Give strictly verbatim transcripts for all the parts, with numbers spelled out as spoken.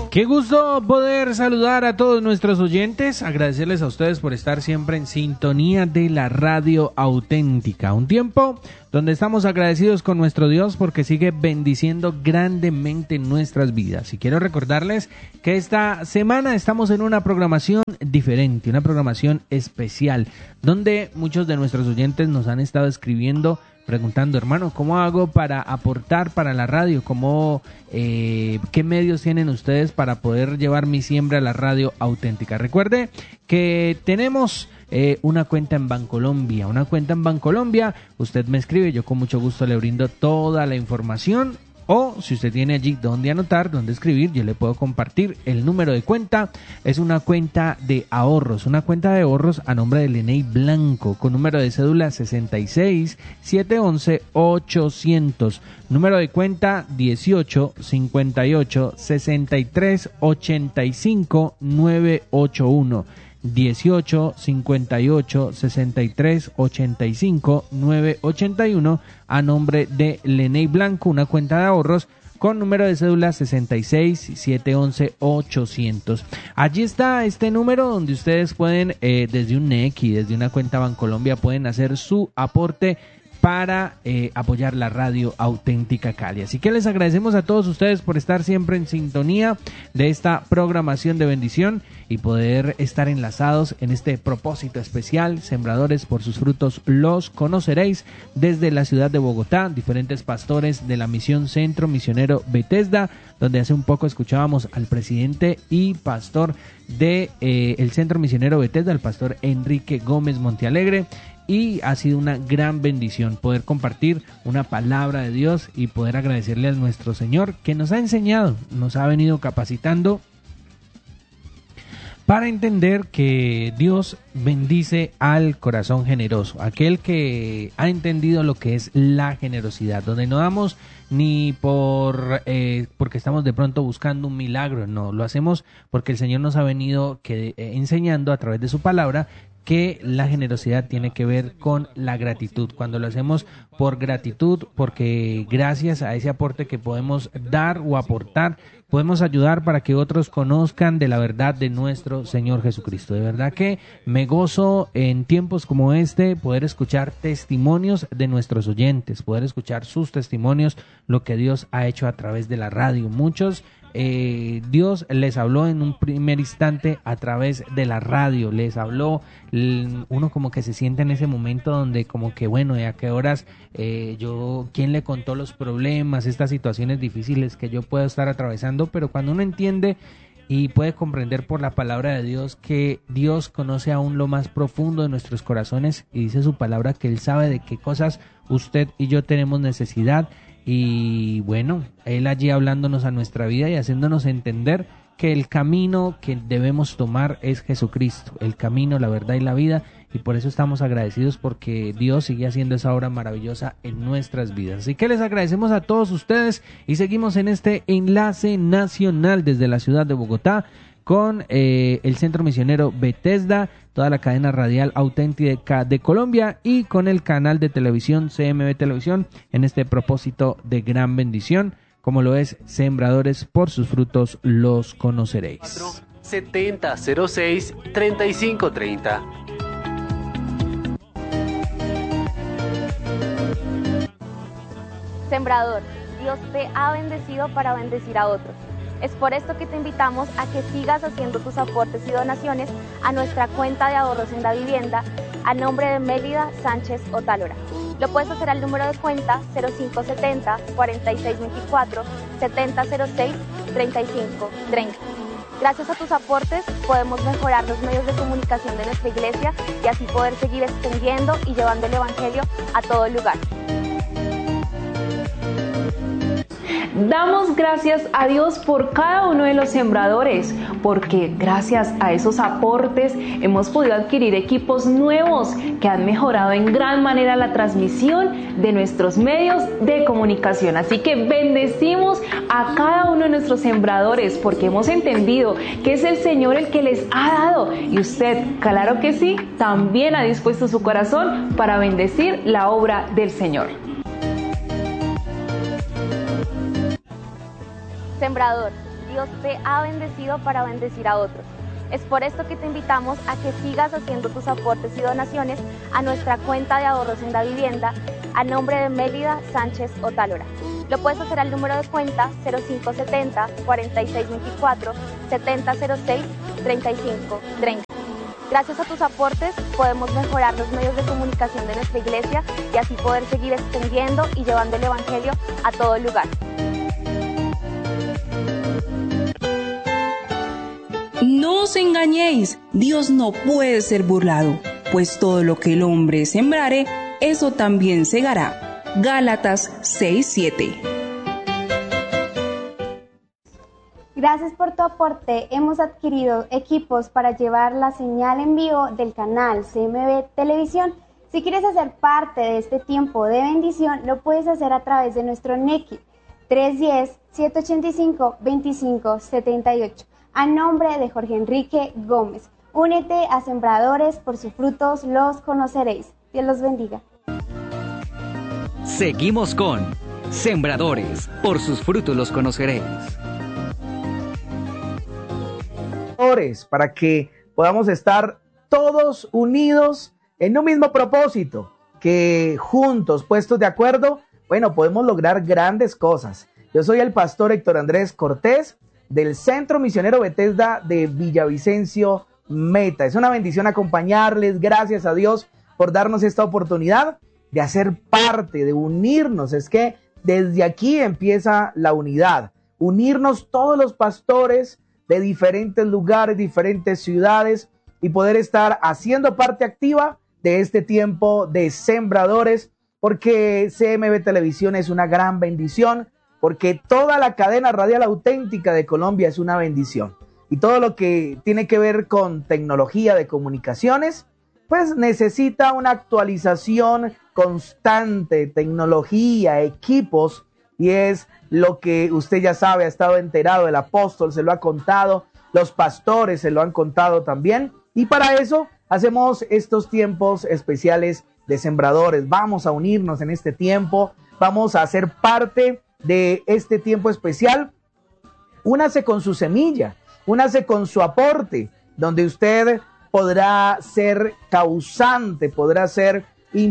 Qué gusto poder saludar a todos nuestros oyentes, agradecerles a ustedes por estar siempre en sintonía de la radio auténtica. Un tiempo donde estamos agradecidos con nuestro Dios porque sigue bendiciendo grandemente nuestras vidas. Y quiero recordarles que esta semana estamos en una programación diferente, una programación especial, donde muchos de nuestros oyentes nos han estado escribiendo preguntando, hermano, ¿cómo hago para aportar para la radio? ¿Cómo, eh, qué medios tienen ustedes para poder llevar mi siembra a la radio auténtica? Recuerde que tenemos eh, una cuenta en Bancolombia, una cuenta en Bancolombia. Usted me escribe, yo con mucho gusto le brindo toda la información. O si usted tiene allí donde anotar, donde escribir, yo le puedo compartir el número de cuenta. Es una cuenta de ahorros, una cuenta de ahorros a nombre de Leney Blanco, con número de cédula sesenta y seis, setecientos once, ochocientos. Número de cuenta dieciocho, cincuenta y ocho, sesenta y tres, ochenta y cinco, novecientos ochenta y uno. dieciocho, cincuenta y ocho, sesenta y tres, ochenta y cinco, novecientos ochenta y uno a nombre de Leney Blanco, una cuenta de ahorros con número de cédula sesenta y seis, setecientos once, ochocientos. Allí está este número donde ustedes pueden, eh, desde un N E C y desde una cuenta Bancolombia, pueden hacer su aporte para eh, apoyar la radio auténtica Cali. Así que les agradecemos a todos ustedes por estar siempre en sintonía de esta programación de bendición y poder estar enlazados en este propósito especial. Sembradores, por sus frutos los conoceréis. Desde la ciudad de Bogotá, diferentes pastores de la misión Centro Misionero Bethesda, donde hace un poco escuchábamos al presidente y pastor de eh, el Centro Misionero Bethesda, el pastor Enrique Gómez Montealegre. Y ha sido una gran bendición poder compartir una palabra de Dios y poder agradecerle a nuestro Señor que nos ha enseñado, nos ha venido capacitando para entender que Dios bendice al corazón generoso, aquel que ha entendido lo que es la generosidad, donde no damos ni por eh, porque estamos de pronto buscando un milagro, no, lo hacemos porque el Señor nos ha venido que, eh, enseñando a través de su palabra que la generosidad tiene que ver con la gratitud. Cuando lo hacemos por gratitud, porque gracias a ese aporte que podemos dar o aportar, podemos ayudar para que otros conozcan de la verdad de nuestro Señor Jesucristo. De verdad que me gozo en tiempos como este poder escuchar testimonios de nuestros oyentes, poder escuchar sus testimonios, lo que Dios ha hecho a través de la radio. Muchos Eh, Dios les habló en un primer instante a través de la radio, les habló, uno como que se siente en ese momento donde como que bueno, ¿y a qué horas eh, yo, quién le contó los problemas, estas situaciones difíciles que yo puedo estar atravesando? Pero cuando uno entiende y puede comprender por la palabra de Dios que Dios conoce aún lo más profundo de nuestros corazones y dice su palabra que Él sabe de qué cosas usted y yo tenemos necesidad. Y bueno, Él allí hablándonos a nuestra vida y haciéndonos entender que el camino que debemos tomar es Jesucristo, el camino, la verdad y la vida, y por eso estamos agradecidos porque Dios sigue haciendo esa obra maravillosa en nuestras vidas. Así que les agradecemos a todos ustedes y seguimos en este enlace nacional desde la ciudad de Bogotá con eh, el Centro Misionero Bethesda, toda la cadena radial auténtica de Colombia y con el canal de televisión C M B Televisión en este propósito de gran bendición, como lo es Sembradores, por sus frutos los conoceréis. setenta cero seis treinta y cinco treinta. Sembrador, Dios te ha bendecido para bendecir a otros. Es por esto que te invitamos a que sigas haciendo tus aportes y donaciones a nuestra cuenta de ahorros en la vivienda a nombre de Mélida Sánchez Otálora. Lo puedes hacer al número de cuenta cero cinco setenta, cuarenta y seis veinticuatro, setenta cero seis, treinta y cinco treinta. Gracias a tus aportes podemos mejorar los medios de comunicación de nuestra iglesia y así poder seguir extendiendo y llevando el evangelio a todo lugar. Damos gracias a Dios por cada uno de los sembradores, porque gracias a esos aportes hemos podido adquirir equipos nuevos que han mejorado en gran manera la transmisión de nuestros medios de comunicación. Así que bendecimos a cada uno de nuestros sembradores porque hemos entendido que es el Señor el que les ha dado y usted, claro que sí, también ha dispuesto su corazón para bendecir la obra del Señor. Sembrador, Dios Dios te ha bendecido para bendecir a otros. Es por esto que te invitamos a que sigas haciendo tus aportes y donaciones a nuestra cuenta de ahorros en la vivienda a nombre de Mélida Sánchez Otálora. Lo puedes hacer al número de cuenta cero cinco setenta, cuarenta y seis veinticuatro, setenta cero seis, treinta y cinco treinta. Gracias a tus aportes podemos mejorar los medios de comunicación de nuestra iglesia y así poder seguir extendiendo y llevando el evangelio a todo lugar. No os engañéis, Dios no puede ser burlado, pues todo lo que el hombre sembrare, eso también segará. Gálatas seis siete. Gracias por tu aporte. Hemos adquirido equipos para llevar la señal en vivo del canal C M B Televisión. Si quieres hacer parte de este tiempo de bendición, lo puedes hacer a través de nuestro N E C I tres uno cero, siete ocho cinco, dos cinco siete ocho. A nombre de Jorge Enrique Gómez, únete a Sembradores, por sus frutos los conoceréis. Dios los bendiga. Seguimos con Sembradores, por sus frutos los conoceréis. Para que podamos estar todos unidos en un mismo propósito, que juntos, puestos de acuerdo, bueno, podemos lograr grandes cosas. Yo soy el pastor Héctor Andrés Cortés, del Centro Misionero Bethesda de Villavicencio, Meta. Es una bendición acompañarles, gracias a Dios por darnos esta oportunidad de hacer parte, de unirnos. Es que desde aquí empieza la unidad, unirnos todos los pastores de diferentes lugares, diferentes ciudades, y poder estar haciendo parte activa de este tiempo de Sembradores, porque C M B Televisión es una gran bendición, porque toda la cadena radial auténtica de Colombia es una bendición, y todo lo que tiene que ver con tecnología de comunicaciones, pues necesita una actualización constante, tecnología, equipos, y es lo que usted ya sabe, ha estado enterado, el apóstol se lo ha contado, los pastores se lo han contado también, y para eso hacemos estos tiempos especiales de Sembradores. Vamos a unirnos en este tiempo, vamos a ser parte de este tiempo especial. Únase con su semilla, únase con su aporte, donde usted podrá ser causante, podrá ser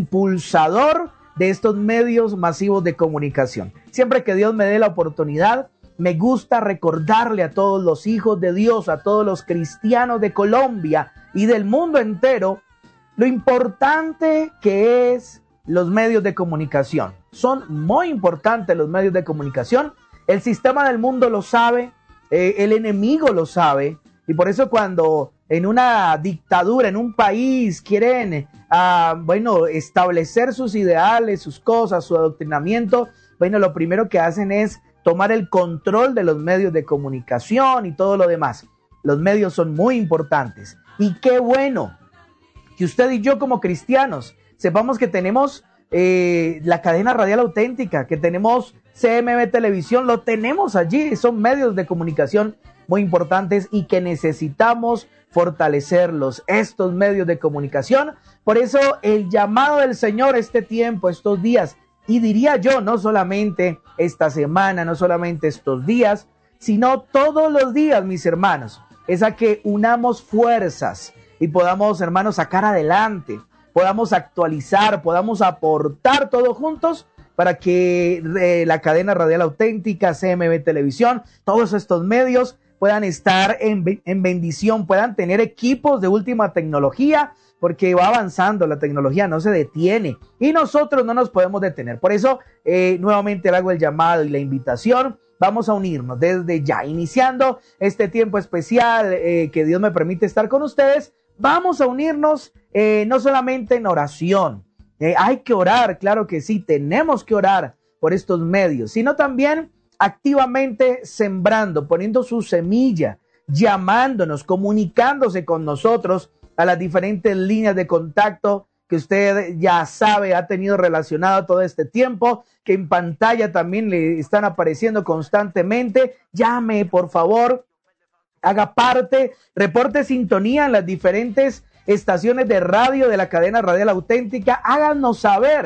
impulsador de estos medios masivos de comunicación. Siempre que Dios me dé la oportunidad, me gusta recordarle a todos los hijos de Dios, a todos los cristianos de Colombia y del mundo entero, lo importante que es los medios de comunicación. Son muy importantes los medios de comunicación. El sistema del mundo lo sabe, eh, el enemigo lo sabe, y por eso cuando en una dictadura, en un país, quieren uh, bueno, establecer sus ideales, sus cosas, su adoctrinamiento, bueno, lo primero que hacen es tomar el control de los medios de comunicación y todo lo demás. Los medios son muy importantes, y qué bueno que usted y yo como cristianos sepamos que tenemos eh, la cadena radial auténtica, que tenemos C M B Televisión, lo tenemos allí, son medios de comunicación muy importantes y que necesitamos fortalecerlos, estos medios de comunicación. Por eso el llamado del Señor este tiempo, estos días, y diría yo, no solamente esta semana, no solamente estos días, sino todos los días, mis hermanos, es a que unamos fuerzas y podamos, hermanos, sacar adelante, podamos actualizar, podamos aportar todos juntos para que eh, la cadena radial auténtica, C M B Televisión, todos estos medios puedan estar en, en bendición, puedan tener equipos de última tecnología, porque va avanzando, la tecnología no se detiene y nosotros no nos podemos detener. Por eso, eh, nuevamente le hago el llamado y la invitación. Vamos a unirnos desde ya, iniciando este tiempo especial eh, que Dios me permite estar con ustedes. Vamos a unirnos eh, no solamente en oración, eh, hay que orar, claro que sí, tenemos que orar por estos medios, sino también activamente sembrando, poniendo su semilla, llamándonos, comunicándose con nosotros a las diferentes líneas de contacto que usted ya sabe, ha tenido relacionado todo este tiempo, que en pantalla también le están apareciendo constantemente. Llame, por favor, haga parte, reporte sintonía en las diferentes estaciones de radio de la cadena radial auténtica. Háganos saber que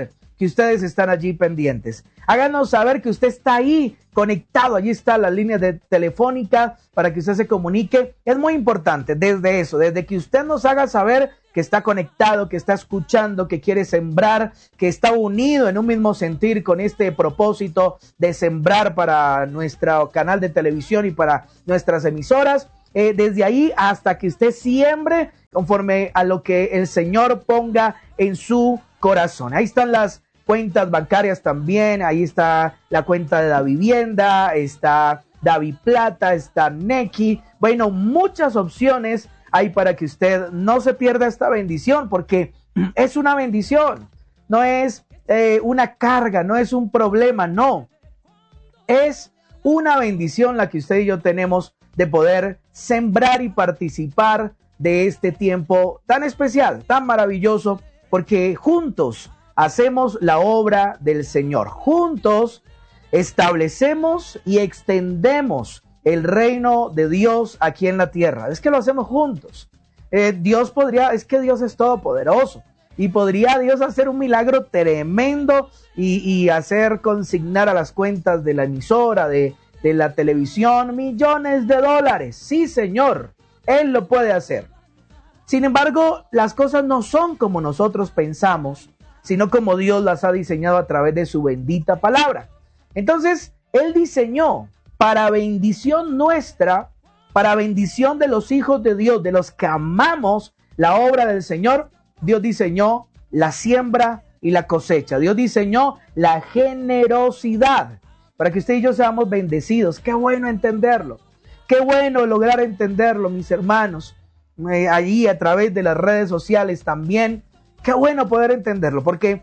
que ustedes están allí pendientes. Háganos saber que usted está ahí conectado. Allí está la línea de telefónica para que usted se comunique. Es muy importante desde eso, desde que usted nos haga saber que está conectado, que está escuchando, que quiere sembrar, que está unido en un mismo sentir con este propósito de sembrar para nuestro canal de televisión y para nuestras emisoras. Eh, desde ahí hasta que usted siembre conforme a lo que el Señor ponga en su corazón. Ahí están las cuentas bancarias también, ahí está la cuenta de la vivienda, está Davi Plata, está Nequi. Bueno, muchas opciones hay para que usted no se pierda esta bendición, porque es una bendición, no es eh, una carga, no es un problema, no. Es una bendición la que usted y yo tenemos de poder sembrar y participar de este tiempo tan especial, tan maravilloso, porque juntos hacemos la obra del Señor. Juntos establecemos y extendemos el reino de Dios aquí en la tierra. Es que lo hacemos juntos. Eh, Dios podría, es que Dios es todopoderoso y podría Dios hacer un milagro tremendo y, y hacer consignar a las cuentas de la emisora, de, de la televisión, millones de dólares. Sí, Señor, Él lo puede hacer. Sin embargo, las cosas no son como nosotros pensamos, sino como Dios las ha diseñado a través de su bendita palabra. Entonces, Él diseñó para bendición nuestra, para bendición de los hijos de Dios, de los que amamos la obra del Señor. Dios diseñó la siembra y la cosecha. Dios diseñó la generosidad para que usted y yo seamos bendecidos. Qué bueno entenderlo. Qué bueno lograr entenderlo, mis hermanos. Eh, allí a través de las redes sociales también. Qué bueno poder entenderlo, porque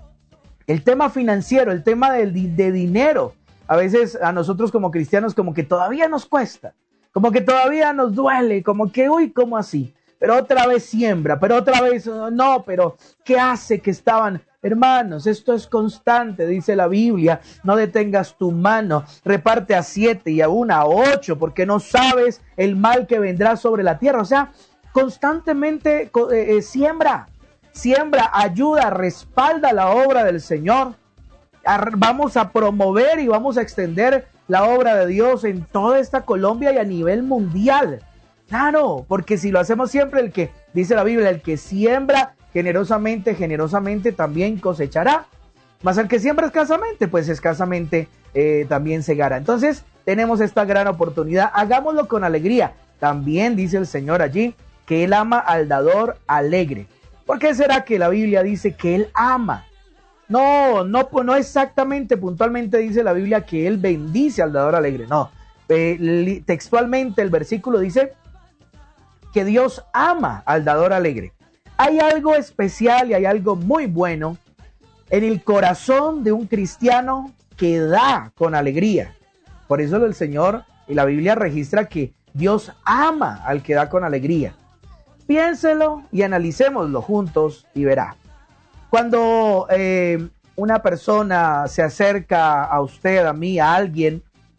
el tema financiero, el tema de, de dinero, a veces a nosotros como cristianos como que todavía nos cuesta, como que todavía nos duele, como que, uy, ¿cómo así? Pero otra vez siembra, pero otra vez, no, pero ¿qué hace que estaban? Hermanos, esto es constante, dice la Biblia, no detengas tu mano, reparte a siete y a una a ocho, porque no sabes el mal que vendrá sobre la tierra. O sea, constantemente eh, siembra, siembra, ayuda, respalda la obra del Señor. Vamos a promover y vamos a extender la obra de Dios en toda esta Colombia y a nivel mundial. Claro, porque si lo hacemos siempre, el que, dice la Biblia, el que siembra generosamente, generosamente también cosechará. Mas el que siembra escasamente, pues escasamente eh, también segará. Entonces, tenemos esta gran oportunidad. Hagámoslo con alegría. También dice el Señor allí que Él ama al dador alegre. ¿Por qué será que la Biblia dice que Él ama? No, no, no exactamente, puntualmente dice la Biblia que Él bendice al dador alegre. No, eh, textualmente el versículo dice que Dios ama al dador alegre. Hay algo especial y hay algo muy bueno en el corazón de un cristiano que da con alegría. Por eso el Señor y la Biblia registra que Dios ama al que da con alegría. Piénselo y analicémoslo juntos y verá. Cuando eh, una persona se acerca a usted, a mí, a alguien,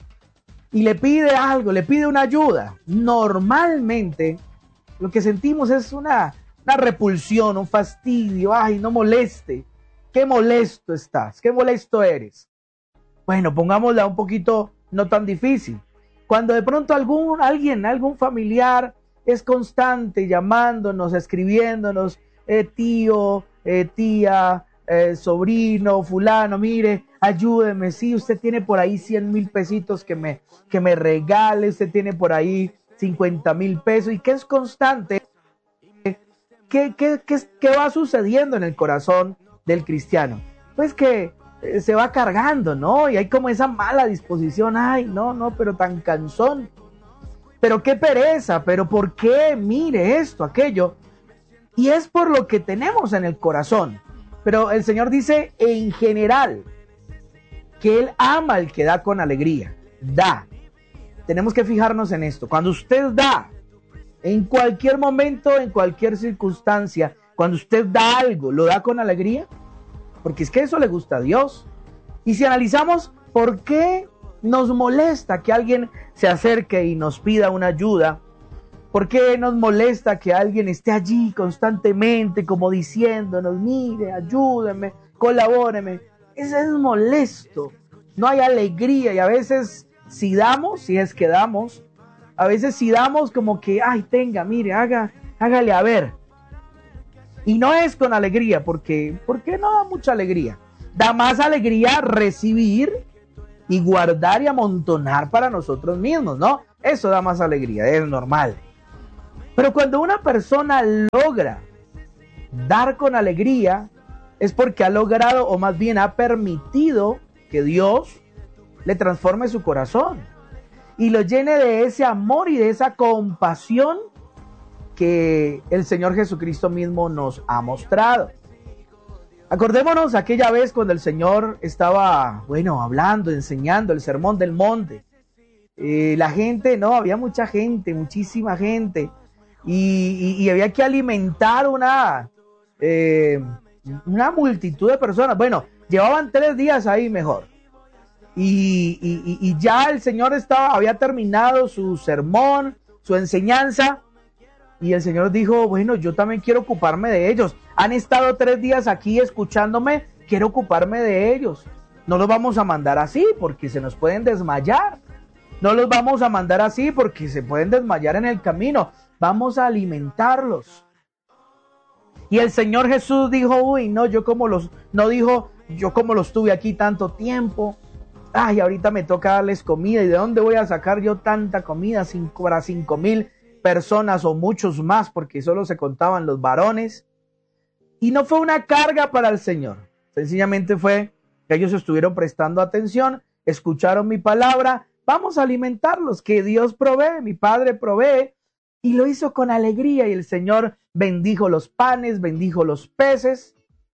y le pide algo, le pide una ayuda, normalmente lo que sentimos es una, una repulsión, un fastidio. Ay, no moleste. Qué molesto estás, qué molesto eres. Bueno, pongámosla un poquito no tan difícil. Cuando de pronto algún, alguien, algún familiar es constante llamándonos, escribiéndonos, eh, tío, eh, tía, eh, sobrino, fulano, mire, ayúdeme, sí, usted tiene por ahí cien mil pesitos que me, que me regale, usted tiene por ahí cincuenta mil pesos, y que es constante. ¿Qué, qué, qué, qué va sucediendo en el corazón del cristiano? Pues que eh, se va cargando, ¿no? Y hay como esa mala disposición, ay, no, no, pero tan cansón, pero qué pereza, pero ¿por qué? Mire esto, aquello. Y es por lo que tenemos en el corazón. Pero el Señor dice en general que Él ama al que da con alegría, da. Tenemos que fijarnos en esto. Cuando usted da, en cualquier momento, en cualquier circunstancia, cuando usted da algo, ¿lo da con alegría? Porque es que eso le gusta a Dios. Y si analizamos por qué nos molesta que alguien se acerque y nos pida una ayuda, ¿por qué nos molesta que alguien esté allí constantemente como diciéndonos, mire, ayúdeme, colabóreme. Eso es molesto. No hay alegría y a veces si damos, si es que damos, a veces si damos como que, ay, tenga, mire, haga, hágale a ver. Y no es con alegría, porque, porque no da mucha alegría. Da más alegría recibir y guardar y amontonar para nosotros mismos, ¿no? Eso da más alegría, es normal. Pero cuando una persona logra dar con alegría, es porque ha logrado, o más bien ha permitido que Dios le transforme su corazón y lo llene de ese amor y de esa compasión que el Señor Jesucristo mismo nos ha mostrado. Acordémonos aquella vez cuando el Señor estaba, bueno, hablando, enseñando el sermón del monte. Eh, la gente, no, había mucha gente, muchísima gente. Y, y, y había que alimentar una, eh, una multitud de personas. Bueno, llevaban tres días ahí mejor. Y, y, y ya el Señor estaba, había terminado su sermón, su enseñanza. Y el Señor dijo, bueno, yo también quiero ocuparme de ellos. Han estado tres días aquí escuchándome, quiero ocuparme de ellos. No los vamos a mandar así porque se nos pueden desmayar. No los vamos a mandar así porque se pueden desmayar en el camino. Vamos a alimentarlos. Y el Señor Jesús dijo, uy, no, yo como los, no dijo, yo como los tuve aquí tanto tiempo. Ay, ahorita me toca darles comida. ¿Y de dónde voy a sacar yo tanta comida cinco, para cinco mil personas o muchos más? Porque solo se contaban los varones. Y no fue una carga para el Señor. Sencillamente fue que ellos estuvieron prestando atención, escucharon mi palabra. Vamos a alimentarlos, que Dios provee, mi Padre provee. Y lo hizo con alegría y el Señor bendijo los panes, bendijo los peces,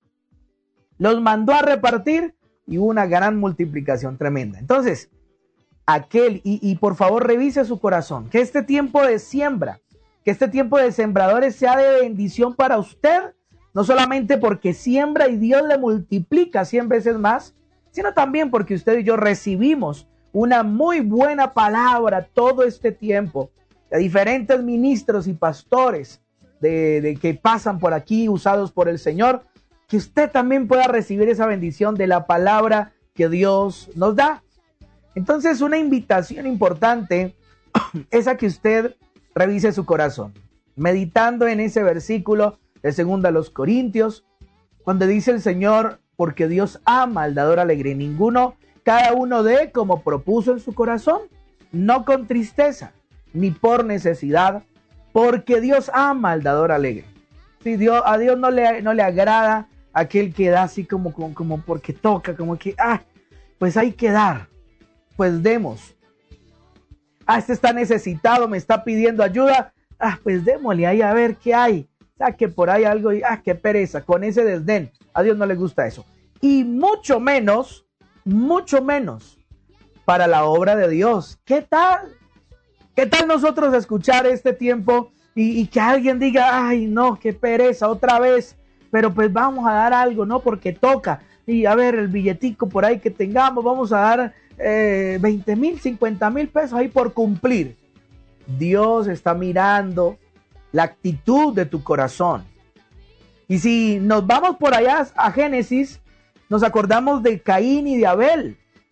los mandó a repartir y hubo una gran multiplicación tremenda. Entonces, aquel, y, y por favor revise su corazón, que este tiempo de siembra, que este tiempo de sembradores sea de bendición para usted, no solamente porque siembra y Dios le multiplica cien veces más, sino también porque usted y yo recibimos una muy buena palabra todo este tiempo de diferentes ministros y pastores de, de que pasan por aquí usados por el Señor, que usted también pueda recibir esa bendición de la palabra que Dios nos da. Entonces, una invitación importante es a que usted revise su corazón, meditando en ese versículo de segunda a los Corintios, cuando dice el Señor, porque Dios ama al dador alegre, ninguno, cada uno dé como propuso en su corazón, no con tristeza, ni por necesidad, porque Dios ama al dador alegre. Sí, Dios, a Dios no le, no le agrada aquel que da así como, como, como porque toca, como que, ah, pues hay que dar, pues demos. Ah, este está necesitado, me está pidiendo ayuda, ah, pues démosle ahí a ver qué hay. Saque por ahí algo y, ah, qué pereza, con ese desdén. A Dios no le gusta eso. Y mucho menos, mucho menos para la obra de Dios. ¿Qué tal? ¿Qué tal nosotros escuchar este tiempo y, y que alguien diga, ay, no, qué pereza, otra vez, pero pues vamos a dar algo, ¿no? Porque toca. Y a ver, el billetico por ahí que tengamos, vamos a dar eh, veinte mil, cincuenta mil pesos ahí por cumplir. Dios está mirando la actitud de tu corazón. Y si nos vamos por allá a Génesis, nos acordamos de Caín y de Abel.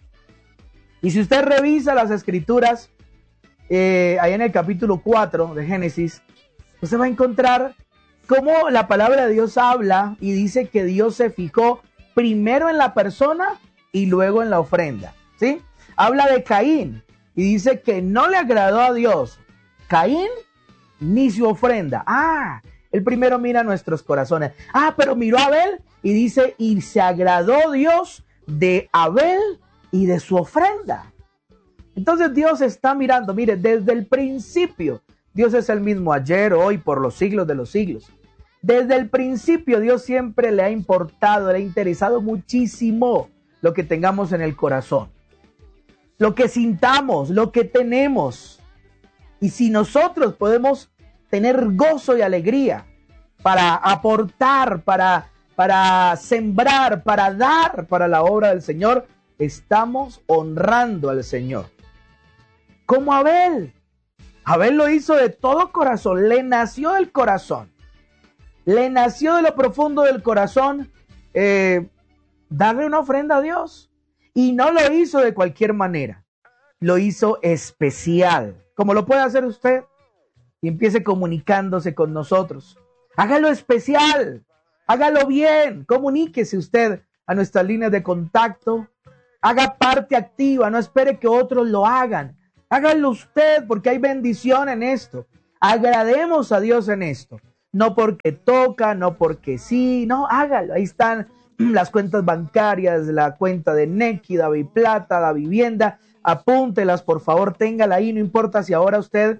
Y si usted revisa las escrituras, eh, ahí en el capítulo cuatro de Génesis, usted va a encontrar cómo la palabra de Dios habla y dice que Dios se fijó primero en la persona y luego en la ofrenda, ¿sí? Habla de Caín y dice que no le agradó a Dios Caín ni su ofrenda. Ah, el primero mira nuestros corazones. Ah, pero miró a Abel y dice, y se agradó Dios de Abel y de su ofrenda. Entonces Dios está mirando, mire, desde el principio, Dios es el mismo ayer, hoy, por los siglos de los siglos. Desde el principio Dios siempre le ha importado, le ha interesado muchísimo lo que tengamos en el corazón. Lo que sintamos, lo que tenemos. Y si nosotros podemos tener gozo y alegría para aportar, para, para sembrar, para dar para la obra del Señor, estamos honrando al Señor. Como Abel. Abel lo hizo de todo corazón, le nació del corazón. Le nació de lo profundo del corazón eh, darle una ofrenda a Dios. Y no lo hizo de cualquier manera, lo hizo especial, como lo puede hacer usted, y empiece comunicándose con nosotros. Hágalo especial, hágalo bien, comuníquese usted a nuestras líneas de contacto, haga parte activa, no espere que otros lo hagan, hágalo usted porque hay bendición en esto. Agrademos a Dios en esto, no porque toca, no porque sí, no, hágalo. Ahí están las cuentas bancarias, la cuenta de Nequi, David Plata, Da Vivienda, apúntelas, por favor, téngala ahí, no importa si ahora usted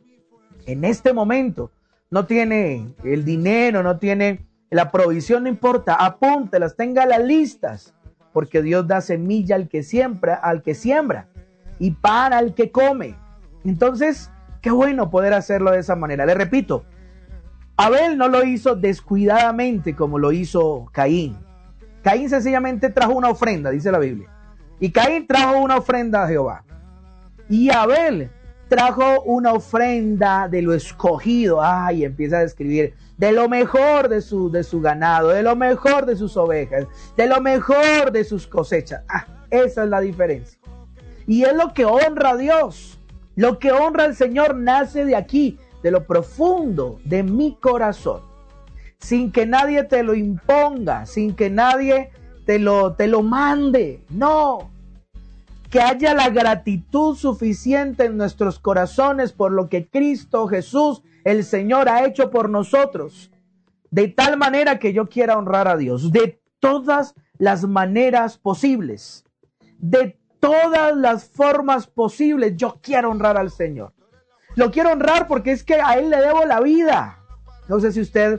en este momento no tiene el dinero, no tiene la provisión, no importa, apúntelas, téngalas listas, porque Dios da semilla al que siembra, al que siembra, y pan al que come. Entonces, qué bueno poder hacerlo de esa manera. Le repito, Abel no lo hizo descuidadamente como lo hizo Caín. Caín sencillamente trajo una ofrenda, dice la Biblia. Y Caín trajo una ofrenda a Jehová. Y Abel trajo una ofrenda de lo escogido. Ay, empieza a describir de lo mejor de su, de su ganado, de lo mejor de sus ovejas, de lo mejor de sus cosechas. Ah, esa es la diferencia. Y es lo que honra a Dios. Lo que honra al Señor nace de aquí, de lo profundo de mi corazón. Sin que nadie te lo imponga, sin que nadie te lo, te lo mande. No. Que haya la gratitud suficiente en nuestros corazones por lo que Cristo Jesús, el Señor, ha hecho por nosotros. De tal manera que yo quiera honrar a Dios. De todas las maneras posibles. De todas las formas posibles, yo quiero honrar al Señor. Lo quiero honrar porque es que a Él le debo la vida. No sé si usted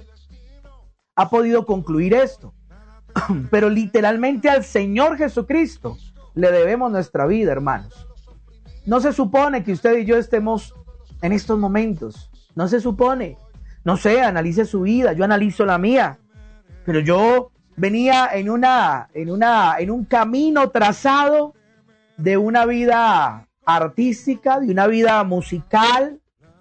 ha podido concluir esto, pero literalmente al Señor Jesucristo le debemos nuestra vida, hermanos. No se supone que usted y yo estemos en estos momentos. No se supone. No sé, analice su vida, yo analizo la mía. Pero yo venía en una, en una, en un camino trazado de una vida artística, de una vida musical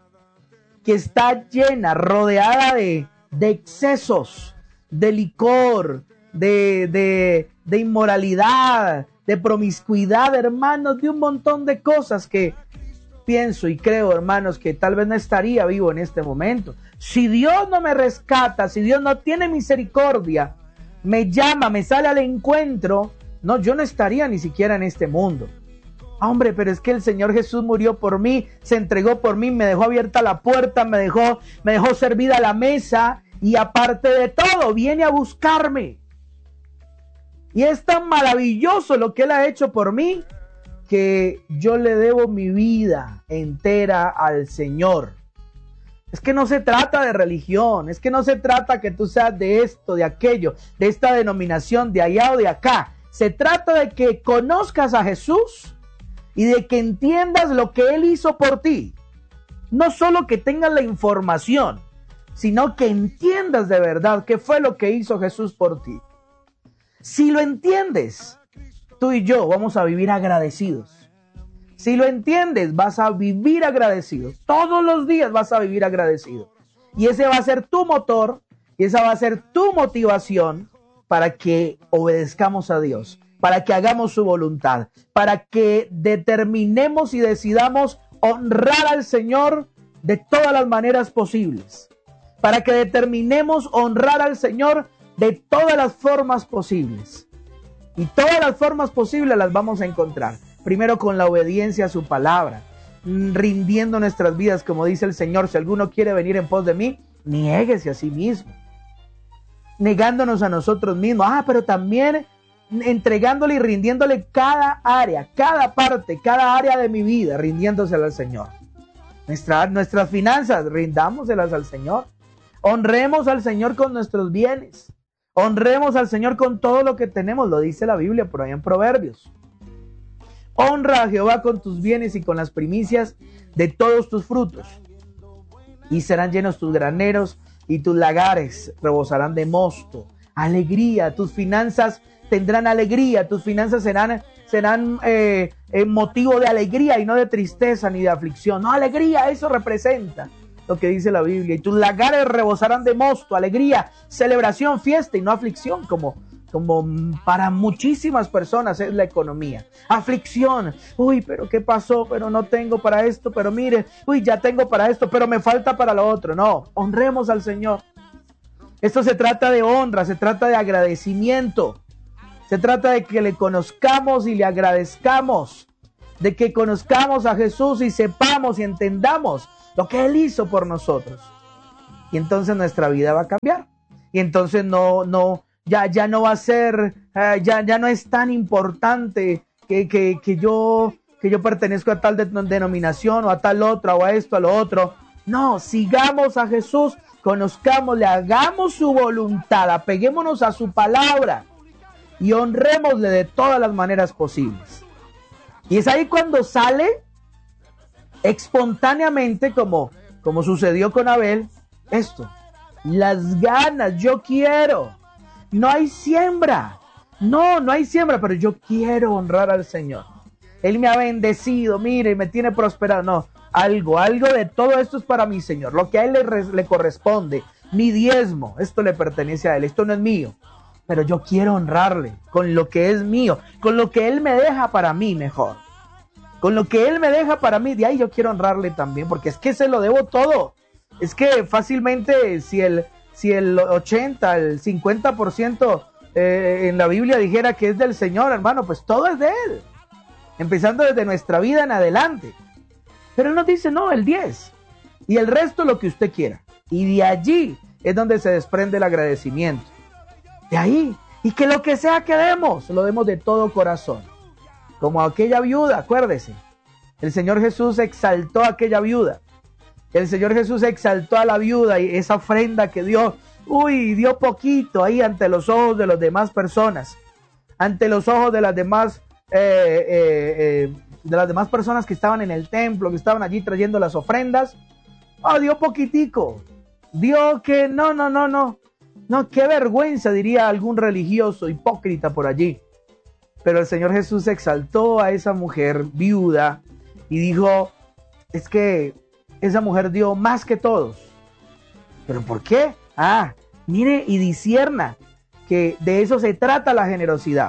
que está llena, rodeada de, de excesos, de licor, de, de, de inmoralidad, de promiscuidad, hermanos, de un montón de cosas que pienso y creo, hermanos, que tal vez no estaría vivo en este momento. Si Dios no me rescata, si Dios no tiene misericordia, me llama, me sale al encuentro, no, yo no estaría ni siquiera en este mundo. Hombre, pero es que el Señor Jesús murió por mí, se entregó por mí, me dejó abierta la puerta, me dejó, me dejó servida la mesa y aparte de todo, viene a buscarme. Y es tan maravilloso lo que Él ha hecho por mí que yo le debo mi vida entera al Señor. Es que no se trata de religión, es que no se trata que tú seas de esto, de aquello, de esta denominación, de allá o de acá. Se trata de que conozcas a Jesús y de que entiendas lo que Él hizo por ti. No solo que tengas la información, sino que entiendas de verdad qué fue lo que hizo Jesús por ti. Si lo entiendes, tú y yo vamos a vivir agradecidos. Si lo entiendes, vas a vivir agradecido. Todos los días vas a vivir agradecido. Y ese va a ser tu motor, y esa va a ser tu motivación para que obedezcamos a Dios, para que hagamos su voluntad, para que determinemos y decidamos honrar al Señor de todas las maneras posibles, para que determinemos honrar al Señor de todas las formas posibles. Y todas las formas posibles las vamos a encontrar. Primero con la obediencia a su palabra, rindiendo nuestras vidas, como dice el Señor, si alguno quiere venir en pos de mí, niéguese a sí mismo. Negándonos a nosotros mismos. Ah, pero también entregándole y rindiéndole cada área, cada parte, cada área de mi vida, rindiéndosela al Señor. Nuestra, nuestras finanzas, rindámoselas al Señor. Honremos al Señor con nuestros bienes. Honremos al Señor con todo lo que tenemos, lo dice la Biblia por ahí en Proverbios. Honra a Jehová con tus bienes y con las primicias de todos tus frutos. Y serán llenos tus graneros y tus lagares rebosarán de mosto. Alegría, tus finanzas tendrán alegría, tus finanzas serán, serán eh, eh, motivo de alegría y no de tristeza ni de aflicción. No, alegría, eso representa lo que dice la Biblia. Y tus lagares rebosarán de mosto, alegría, celebración, fiesta y no aflicción, como, como para muchísimas personas es la economía. Aflicción, uy, pero ¿qué pasó? Pero no tengo para esto, pero mire, uy, ya tengo para esto, pero me falta para lo otro. No, honremos al Señor. Esto se trata de honra, se trata de agradecimiento. Se trata de que le conozcamos y le agradezcamos, de que conozcamos a Jesús y sepamos y entendamos lo que Él hizo por nosotros. Y entonces nuestra vida va a cambiar. Y entonces no, no, ya, ya no va a ser, uh, ya, ya no es tan importante que, que, que, yo, que yo pertenezco a tal de, denominación o a tal otra o a esto, a lo otro. No, sigamos a Jesús, conozcámosle, hagamos su voluntad, apeguémonos a su palabra y honrémosle de todas las maneras posibles. Y es ahí cuando sale espontáneamente, como, como sucedió con Abel, esto, las ganas, yo quiero. No hay siembra, no, no hay siembra, pero yo quiero honrar al Señor. Él me ha bendecido, mire, me tiene prosperado. No, algo, algo de todo esto es para mi Señor. Lo que a Él le, le corresponde, mi diezmo, esto le pertenece a Él, esto no es mío. Pero yo quiero honrarle con lo que es mío, con lo que Él me deja para mí mejor. Con lo que Él me deja para mí, de ahí yo quiero honrarle también, porque es que se lo debo todo. Es que fácilmente si el, si el ochenta, el cincuenta por ciento eh, en la Biblia dijera que es del Señor, hermano, pues todo es de Él. Empezando desde nuestra vida en adelante. Pero Él nos dice, no, el diez. Y el resto lo que usted quiera. Y de allí es donde se desprende el agradecimiento. De ahí. Y que lo que sea que demos, lo demos de todo corazón. Como aquella viuda, acuérdese. El Señor Jesús exaltó a aquella viuda. El Señor Jesús exaltó a la viuda y esa ofrenda que dio, uy, dio poquito ahí ante los ojos de las demás personas. Ante los ojos de las demás, eh, eh, eh, de las demás personas que estaban en el templo, que estaban allí trayendo las ofrendas. Oh, dio poquitico. Dio que no, no, no, no. No, qué vergüenza, diría algún religioso hipócrita por allí. Pero el Señor Jesús exaltó a esa mujer viuda y dijo, es que esa mujer dio más que todos. ¿Pero por qué? Ah, mire y discierna que de eso se trata la generosidad.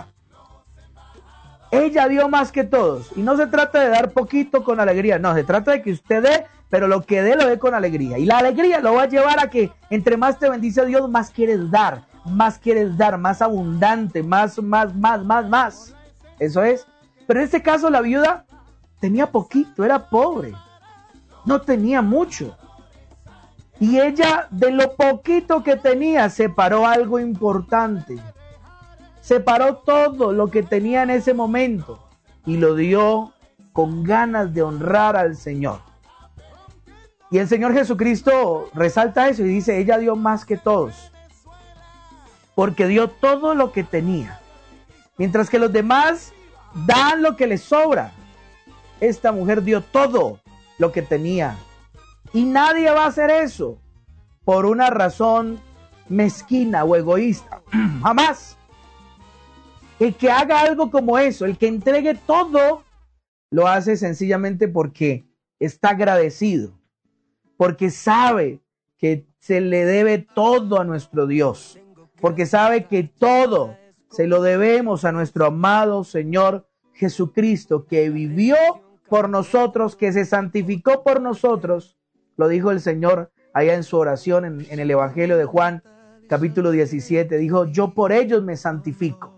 Ella dio más que todos. Y no se trata de dar poquito con alegría. No, se trata de que usted dé, pero lo que dé lo dé con alegría. Y la alegría lo va a llevar a que entre más te bendice Dios, más quieres dar. Más quieres dar, más abundante, más, más, más, más, más. Eso es. Pero en este caso la viuda tenía poquito, era pobre. No tenía mucho. Y ella, de lo poquito que tenía, separó algo importante. Separó todo lo que tenía en ese momento y lo dio con ganas de honrar al Señor. Y el Señor Jesucristo resalta eso y dice, ella dio más que todos. Porque dio todo lo que tenía. Mientras que los demás dan lo que les sobra. Esta mujer dio todo lo que tenía. Y nadie va a hacer eso por una razón mezquina o egoísta. Jamás. El que haga algo como eso, el que entregue todo, lo hace sencillamente porque está agradecido. Porque sabe que se le debe todo a nuestro Dios. Porque sabe que todo se lo debemos a nuestro amado Señor Jesucristo, que vivió por nosotros, que se santificó por nosotros. Lo dijo el Señor allá en su oración en, en el Evangelio de Juan, capítulo diecisiete. Dijo, yo por ellos me santifico.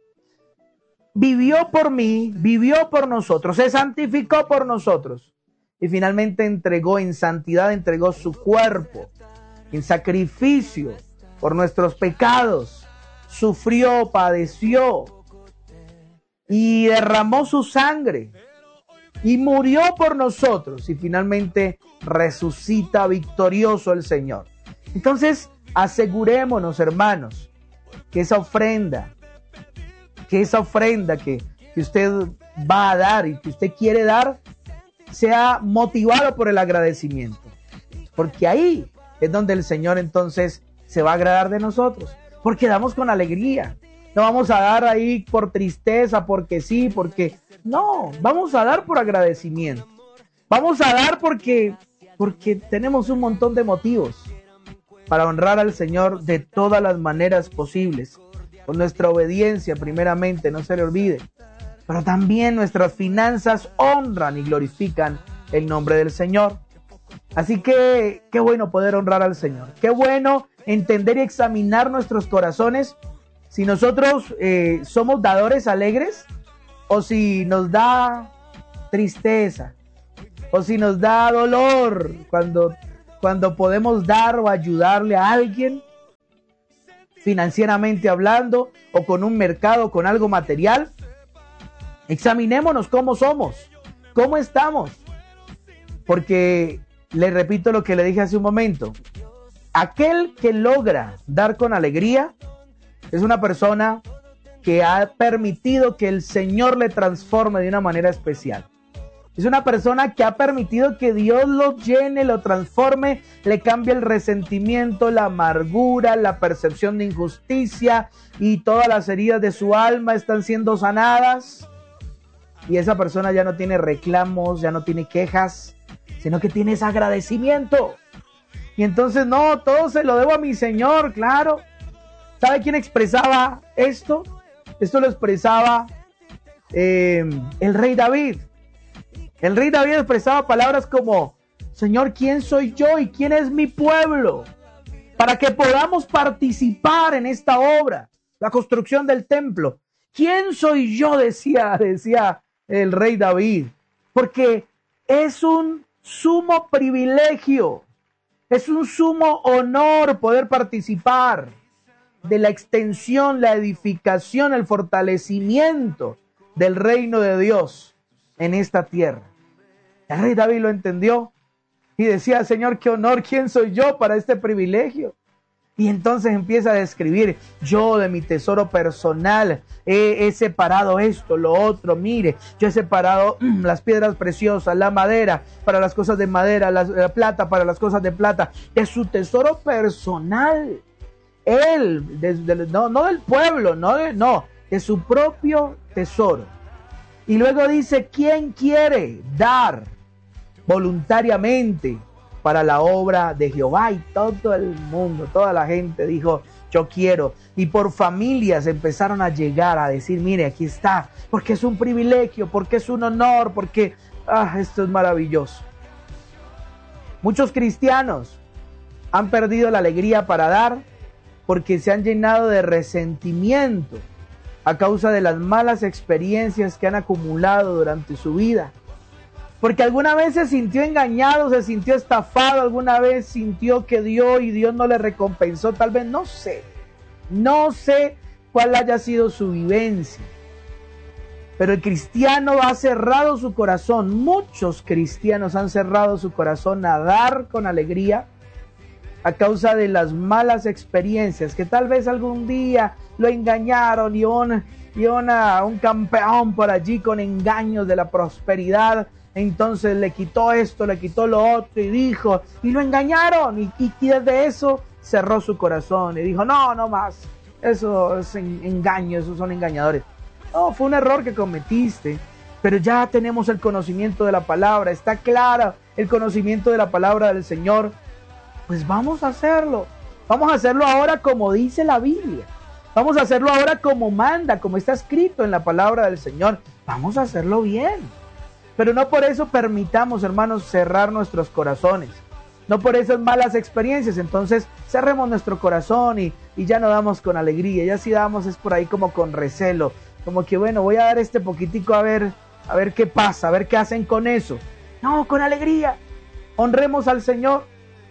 Vivió por mí, vivió por nosotros, se santificó por nosotros. Y finalmente entregó en santidad, entregó su cuerpo en sacrificio por nuestros pecados. Sufrió, padeció y derramó su sangre y murió por nosotros y finalmente resucita victorioso el Señor. Entonces asegurémonos, hermanos, que esa ofrenda, que esa ofrenda que, que usted va a dar y que usted quiere dar, sea motivado por el agradecimiento. Porque ahí es donde el Señor entonces se va a agradar de nosotros. Porque damos con alegría. No vamos a dar ahí por tristeza, porque sí, porque... No, vamos a dar por agradecimiento. Vamos a dar porque, porque tenemos un montón de motivos para honrar al Señor de todas las maneras posibles. con nuestra obediencia primeramente, no se le olvide. Pero también nuestras finanzas honran y glorifican el nombre del Señor. Así que qué bueno poder honrar al Señor. Qué bueno entender y examinar nuestros corazones. Si nosotros eh, somos dadores alegres o si nos da tristeza o si nos da dolor cuando, cuando podemos dar o ayudarle a alguien financieramente hablando o con un mercado, con algo material. Examinémonos cómo somos, cómo estamos. Porque le repito lo que le dije hace un momento. Aquel que logra dar con alegría es una persona que ha permitido que el Señor le transforme de una manera especial. Es una persona que ha permitido que Dios lo llene, lo transforme, le cambie el resentimiento, la amargura, la percepción de injusticia y todas las heridas de su alma están siendo sanadas. Y esa persona ya no tiene reclamos, ya no tiene quejas, sino que tiene ese agradecimiento. Y entonces, no, todo se lo debo a mi Señor, claro. ¿Sabe quién expresaba esto? Esto lo expresaba eh, el rey David. El rey David expresaba palabras como: Señor, ¿quién soy yo y quién es mi pueblo? Para que podamos participar en esta obra, la construcción del templo. ¿Quién soy yo? Decía, decía el rey David. Porque es un sumo privilegio, es un sumo honor poder participar de la extensión, la edificación, el fortalecimiento del reino de Dios en esta tierra. El rey David lo entendió y decía: Señor, qué honor, ¿quién soy yo para este privilegio? Y entonces empieza a describir: yo de mi tesoro personal he, he separado esto, lo otro, mire, yo he separado mm, las piedras preciosas, la madera para las cosas de madera, la, la plata para las cosas de plata, de su tesoro personal. Él, de, de, no, no del pueblo, no de, no, de su propio tesoro. Y luego dice: ¿quién quiere dar voluntariamente para la obra de Jehová? Y todo el mundo, toda la gente dijo: yo quiero. Y por familias empezaron a llegar a decir: mire, aquí está, porque es un privilegio, porque es un honor, porque ah, esto es maravilloso. Muchos cristianos han perdido la alegría para dar porque se han llenado de resentimiento a causa de las malas experiencias que han acumulado durante su vida. Porque alguna vez se sintió engañado, se sintió estafado, alguna vez sintió que dio y Dios no le recompensó, tal vez, no sé. No sé cuál haya sido su vivencia. Pero el cristiano ha cerrado su corazón, muchos cristianos han cerrado su corazón a dar con alegría a causa de las malas experiencias, que tal vez algún día lo engañaron y, un, y una, un campeón por allí con engaños de la prosperidad, entonces le quitó esto, le quitó lo otro y dijo, y lo engañaron, y, y, y desde eso cerró su corazón y dijo: no, no más, eso es engaño, esos son engañadores. No, fue un error que cometiste, pero ya tenemos el conocimiento de la palabra, está claro el conocimiento de la palabra del Señor. Pues vamos a hacerlo, vamos a hacerlo ahora como dice la Biblia, vamos a hacerlo ahora como manda, como está escrito en la palabra del Señor, vamos a hacerlo bien. Pero no por eso permitamos, hermanos, cerrar nuestros corazones, no por esas malas experiencias, entonces cerremos nuestro corazón y, y ya no damos con alegría, ya si damos es por ahí como con recelo, como que bueno, voy a dar este poquitico a ver, a ver qué pasa, a ver qué hacen con eso. No, con alegría, honremos al Señor.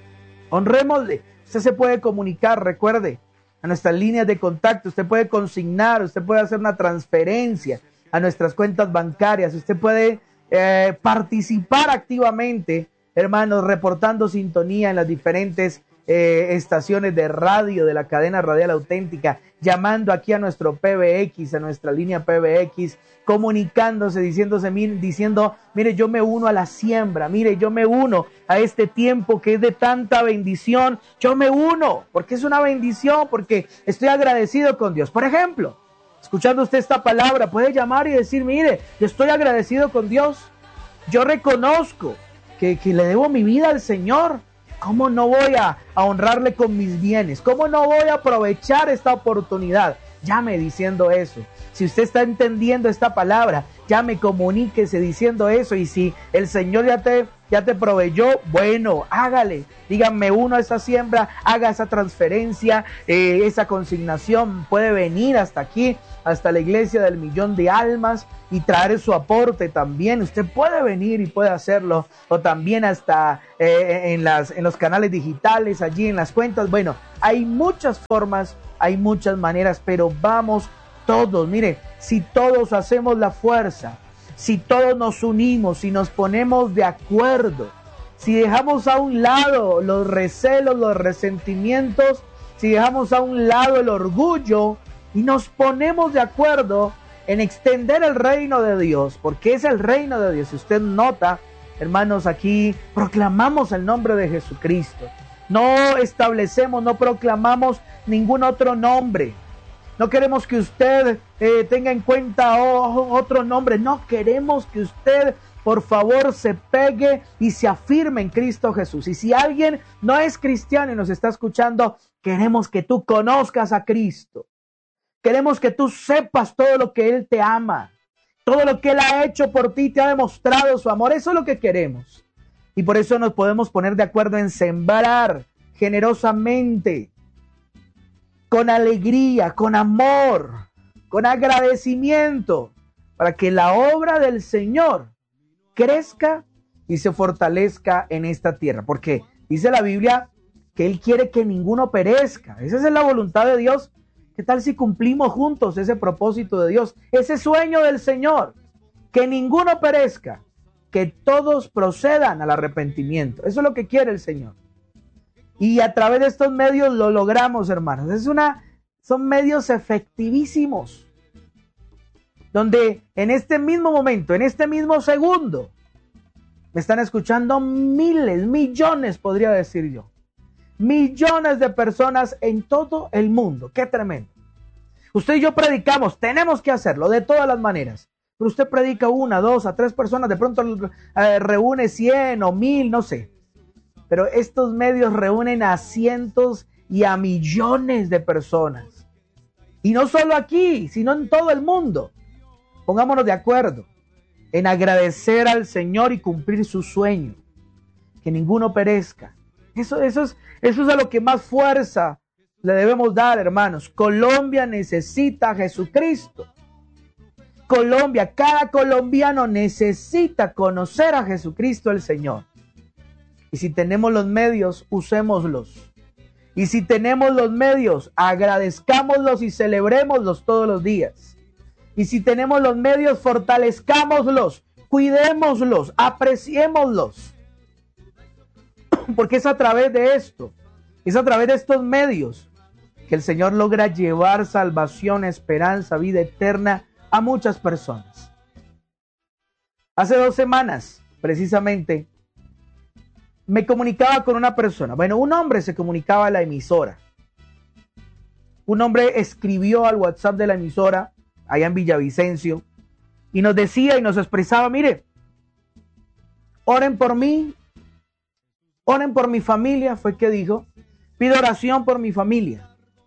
Honrémosle. Usted se puede comunicar, recuerde, a nuestras líneas de contacto. Usted puede consignar, usted puede hacer una transferencia a nuestras cuentas bancarias. Usted puede eh, participar activamente, hermanos, reportando sintonía en las diferentes eh, estaciones de radio de la cadena radial auténtica, llamando aquí a nuestro P B X, a nuestra línea P B X, comunicándose, diciéndose, diciendo, mire, yo me uno a la siembra, mire, yo me uno a este tiempo que es de tanta bendición, yo me uno, porque es una bendición, porque estoy agradecido con Dios. Por ejemplo, escuchando usted esta palabra, puede llamar y decir, mire, yo estoy agradecido con Dios, yo reconozco que, que le debo mi vida al Señor. ¿Cómo no voy a, a honrarle con mis bienes? ¿Cómo no voy a aprovechar esta oportunidad? llame diciendo eso. Si usted está entendiendo esta palabra, llame, comuníquese diciendo eso. Y si el Señor ya te, ya te proveyó, bueno, hágale. Díganme uno a esa siembra, haga esa transferencia, eh, esa consignación. Puede venir hasta aquí, hasta la iglesia del millón de almas y traer su aporte también. Usted puede venir y puede hacerlo. O también hasta eh, en, las, en los canales digitales, allí en las cuentas. Bueno, hay muchas formas, hay muchas maneras, pero vamos todos. Mire, si todos hacemos la fuerza, si todos nos unimos, si nos ponemos de acuerdo, si dejamos a un lado los recelos, los resentimientos, si dejamos a un lado el orgullo y nos ponemos de acuerdo en extender el reino de Dios, porque es el reino de Dios. Si usted nota, hermanos, aquí proclamamos el nombre de Jesucristo. No establecemos, no proclamamos ningún otro nombre. No queremos que usted eh, tenga en cuenta oh, otro nombre. No queremos que usted, por favor, se pegue y se afirme en Cristo Jesús. Y si alguien no es cristiano y nos está escuchando, queremos que tú conozcas a Cristo. Queremos que tú sepas todo lo que Él te ama, todo lo que Él ha hecho por ti, te ha demostrado su amor. Eso es lo que queremos. Y por eso nos podemos poner de acuerdo en sembrar generosamente, con alegría, con amor, con agradecimiento, para que la obra del Señor crezca y se fortalezca en esta tierra. Porque dice la Biblia que Él quiere que ninguno perezca. Esa es la voluntad de Dios. ¿Qué tal si cumplimos juntos ese propósito de Dios? Ese sueño del Señor. Que ninguno perezca, que todos procedan al arrepentimiento. Eso es lo que quiere el Señor. Y a través de estos medios lo logramos, hermanos. Es una, son medios efectivísimos. Donde en este mismo momento, en este mismo segundo, me están escuchando miles, millones, podría decir yo. Millones de personas en todo el mundo. ¡Qué tremendo! Usted y yo predicamos, tenemos que hacerlo de todas las maneras. Pero usted predica una, dos, a tres personas, de pronto eh, reúne cien o mil, no sé. Pero estos medios reúnen a cientos y a millones de personas. Y no solo aquí, sino en todo el mundo. Pongámonos de acuerdo en agradecer al Señor y cumplir su sueño. Que ninguno perezca. Eso, eso, es, eso es a lo que más fuerza le debemos dar, hermanos. Colombia necesita a Jesucristo. Colombia, cada colombiano necesita conocer a Jesucristo el Señor. Y si tenemos los medios, usémoslos. Y si tenemos los medios, agradezcámoslos y celebrémoslos todos los días. Y si tenemos los medios, fortalezcámoslos, cuidémoslos, apreciémoslos. Porque es a través de esto, es a través de estos medios que el Señor logra llevar salvación, esperanza, vida eterna a muchas personas. Hace dos semanas, precisamente, me comunicaba con una persona. Bueno, un hombre se comunicaba a la emisora. Un hombre escribió al WhatsApp de la emisora, allá en Villavicencio, y nos decía y nos expresaba, mire, oren por mí, oren por mi familia, fue que dijo, pido oración por mi familia,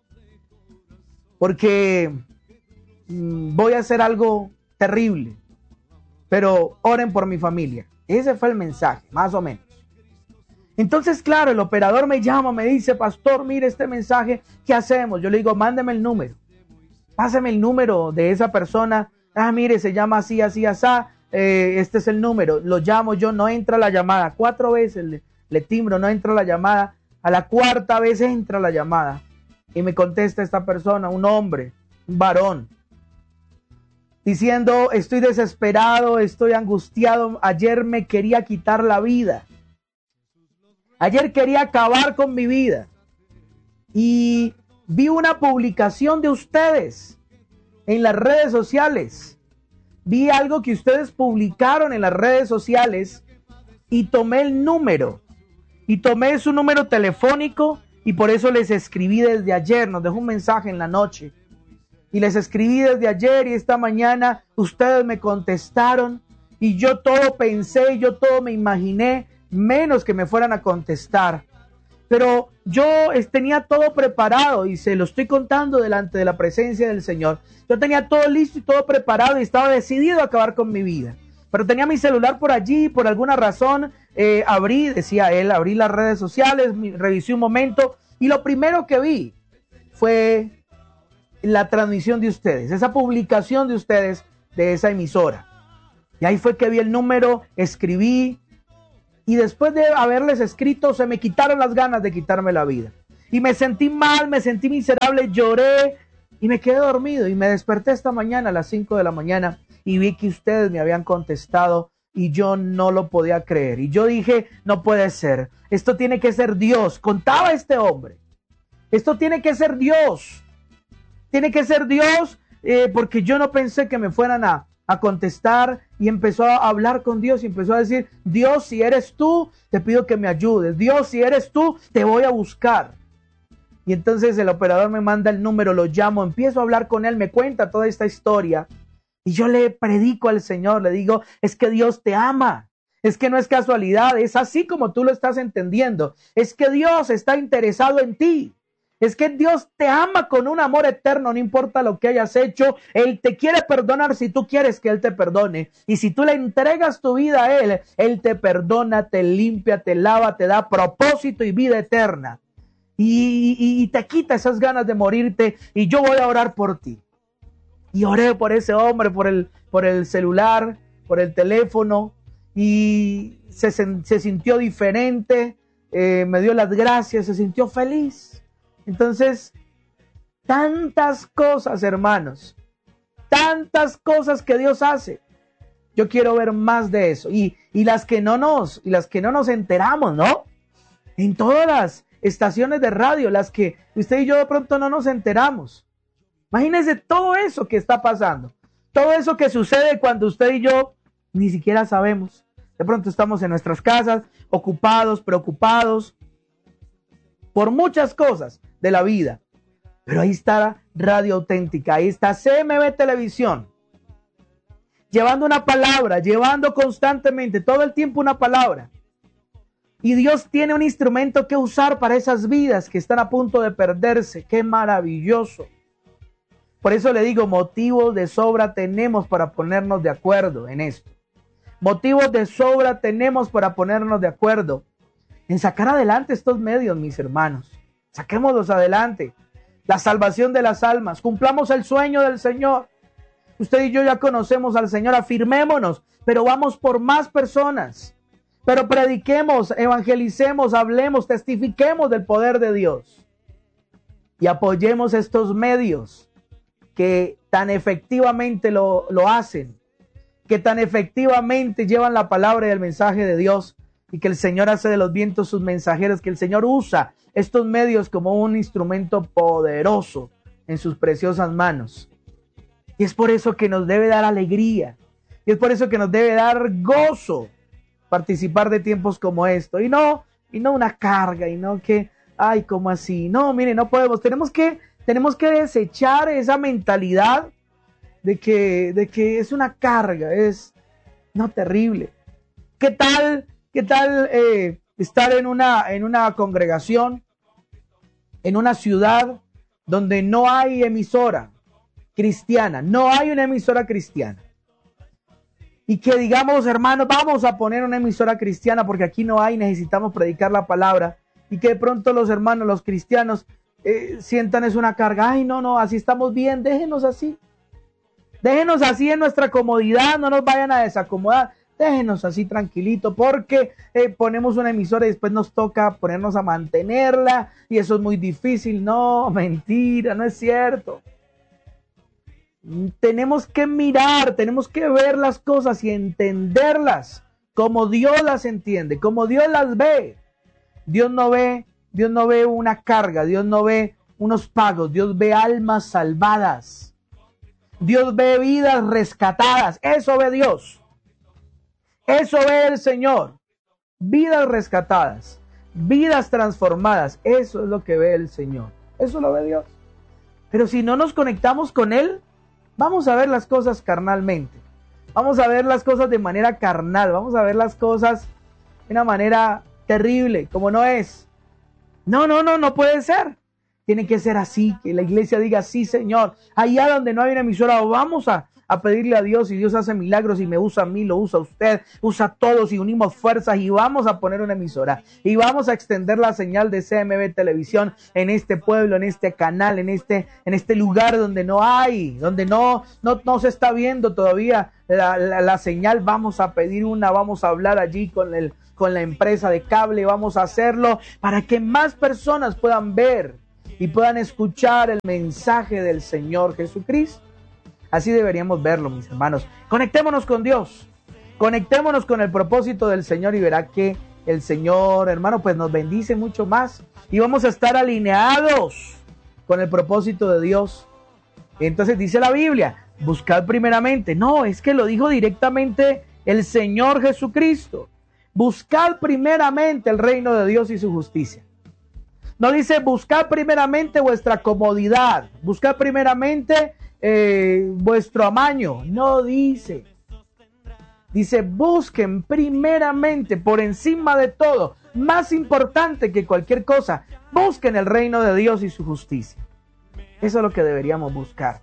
porque mmm, voy a hacer algo terrible, pero oren por mi familia. Ese fue el mensaje, más o menos. Entonces, claro, el operador me llama, me dice, pastor, mire este mensaje, ¿qué hacemos? Yo le digo, mándeme el número, páseme el número de esa persona. Ah, mire, se llama así, así, así, eh, este es el número. Lo llamo yo, no entra la llamada. Cuatro veces le, le timbro, no entra la llamada. A la cuarta vez entra la llamada y me contesta esta persona, un hombre, un varón, diciendo, estoy desesperado, estoy angustiado, ayer me quería quitar la vida. Ayer quería acabar con mi vida y vi una publicación de ustedes en las redes sociales. Vi algo que ustedes publicaron en las redes sociales y tomé el número y tomé su número telefónico y por eso les escribí desde ayer. Nos dejó un mensaje en la noche y les escribí desde ayer y esta mañana ustedes me contestaron y yo todo pensé, yo todo me imaginé, menos que me fueran a contestar. pero yo tenía todo preparado y se lo estoy contando delante de la presencia del Señor. Yo tenía todo listo y todo preparado y estaba decidido a acabar con mi vida. Pero tenía mi celular por allí, por alguna razón, eh, abrí, decía él, abrí las redes sociales, revisé un momento y lo primero que vi fue la transmisión de ustedes, esa publicación de ustedes de esa emisora. Y ahí fue que vi el número, escribí y después de haberles escrito se me quitaron las ganas de quitarme la vida. Y me sentí mal, me sentí miserable, lloré y me quedé dormido y me desperté esta mañana a las cinco de la mañana y vi que ustedes me habían contestado y yo no lo podía creer. Y yo dije, no puede ser, esto tiene que ser Dios. Contaba este hombre, esto tiene que ser Dios. Tiene que ser Dios eh, porque yo no pensé que me fueran a, a contestar y empezó a hablar con Dios y empezó a decir, Dios, si eres tú, te pido que me ayudes. Dios, si eres tú, te voy a buscar. Y entonces el operador me manda el número, lo llamo, empiezo a hablar con él, me cuenta toda esta historia y yo le predico al Señor, le digo, es que Dios te ama. Es que no es casualidad, es así como tú lo estás entendiendo. Es que Dios está interesado en ti. Es que Dios te ama con un amor eterno, no importa lo que hayas hecho. Él te quiere perdonar si tú quieres que Él te perdone. Y si tú le entregas tu vida a Él, Él te perdona, te limpia, te lava, te da propósito y vida eterna. Y, y, y te quita esas ganas de morirte y yo voy a orar por ti. Y oré por ese hombre, por el, por el celular, por el teléfono y se, se sintió diferente, eh, me dio las gracias, se sintió feliz. Entonces, tantas cosas, hermanos, tantas cosas que Dios hace. Yo quiero ver más de eso. Y, y las que no nos, y las que no nos enteramos, ¿no? En todas las estaciones de radio, las que usted y yo de pronto no nos enteramos. Imagínense todo eso que está pasando. Todo eso que sucede cuando usted y yo ni siquiera sabemos. De pronto estamos en nuestras casas, ocupados, preocupados por muchas cosas de la vida. Pero ahí está Radio Auténtica, ahí está C M B Televisión, llevando una palabra, llevando constantemente, todo el tiempo una palabra. Y Dios tiene un instrumento que usar para esas vidas que están a punto de perderse. ¡Qué maravilloso! Por eso le digo, motivos de sobra tenemos para ponernos de acuerdo en esto. Motivos de sobra tenemos para ponernos de acuerdo en sacar adelante estos medios, mis hermanos. Saquémoslos adelante. La salvación de las almas. Cumplamos el sueño del Señor. Usted y yo ya conocemos al Señor. Afirmémonos, pero vamos por más personas. Pero prediquemos, evangelicemos, hablemos, testifiquemos del poder de Dios. Y apoyemos estos medios que tan efectivamente lo, lo hacen. Que tan efectivamente llevan la palabra y el mensaje de Dios. Y que el Señor hace de los vientos sus mensajeros, que el Señor usa estos medios como un instrumento poderoso en sus preciosas manos. Y es por eso que nos debe dar alegría, y es por eso que nos debe dar gozo participar de tiempos como esto, y no, y no una carga, y no que, ay, ¿cómo así? No, mire, no podemos, tenemos que, tenemos que desechar esa mentalidad de que, de que es una carga, es, no, terrible. ¿Qué tal? ¿Qué tal eh, estar en una, en una congregación, en una ciudad donde no hay emisora cristiana, no hay una emisora cristiana? Y que digamos, hermanos, vamos a poner una emisora cristiana porque aquí no hay, necesitamos predicar la palabra. Y que de pronto los hermanos, los cristianos, eh, sientan es una carga. Ay, no, no, así estamos bien, déjenos así. Déjenos así en nuestra comodidad, no nos vayan a desacomodar. Déjenos así tranquilito porque eh, ponemos una emisora y después nos toca ponernos a mantenerla y eso es muy difícil. No, mentira, no es cierto. Tenemos que mirar, tenemos que ver las cosas y entenderlas como Dios las entiende, como Dios las ve. Dios no ve, Dios no ve una carga, Dios no ve unos pagos, Dios ve almas salvadas. Dios ve vidas rescatadas, eso ve Dios. Eso ve el Señor, vidas rescatadas, vidas transformadas, eso es lo que ve el Señor, eso lo ve Dios. Pero si no nos conectamos con Él, vamos a ver las cosas carnalmente, vamos a ver las cosas de manera carnal, vamos a ver las cosas de una manera terrible, como no es. No, no, no, no puede ser. Tiene que ser así, que la iglesia diga, sí, Señor. Allá donde no hay una emisora, vamos a, a pedirle a Dios, y Dios hace milagros y me usa a mí, lo usa a usted, usa a todos y unimos fuerzas y vamos a poner una emisora y vamos a extender la señal de C M B Televisión en este pueblo, en este canal, en este, en este lugar donde no hay, donde no, no, no se está viendo todavía la, la, la señal. Vamos a pedir una, vamos a hablar allí con el, con la empresa de cable, vamos a hacerlo para que más personas puedan ver y puedan escuchar el mensaje del Señor Jesucristo. Así deberíamos verlo, mis hermanos. Conectémonos con Dios, conectémonos con el propósito del Señor y verá que el Señor, hermano, pues nos bendice mucho más y vamos a estar alineados con el propósito de Dios. Entonces dice la Biblia, buscad primeramente. No, es que lo dijo directamente el Señor Jesucristo. Buscad primeramente el reino de Dios y su justicia. No dice buscad primeramente vuestra comodidad, buscad primeramente eh, vuestro amaño. No dice. Dice busquen primeramente, por encima de todo, más importante que cualquier cosa, busquen el reino de Dios y su justicia. Eso es lo que deberíamos buscar.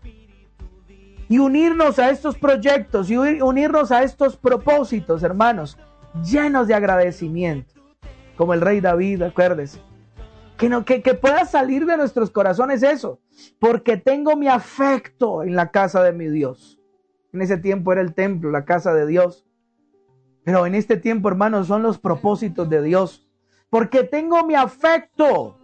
Y unirnos a estos proyectos y unirnos a estos propósitos, hermanos, llenos de agradecimiento. Como el rey David, acuérdese. Que, no, que, que pueda salir de nuestros corazones eso, porque tengo mi afecto en la casa de mi Dios. En ese tiempo era el templo, la casa de Dios. Pero en este tiempo, hermanos, son los propósitos de Dios. Porque tengo mi afecto